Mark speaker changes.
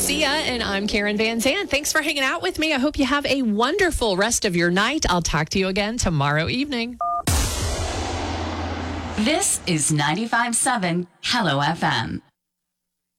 Speaker 1: Garcia, and I'm Karen Van Zandt. Thanks for hanging out with me. I hope you have a wonderful rest of your night. I'll talk to you again tomorrow evening.
Speaker 2: This is 95.7 Hello FM.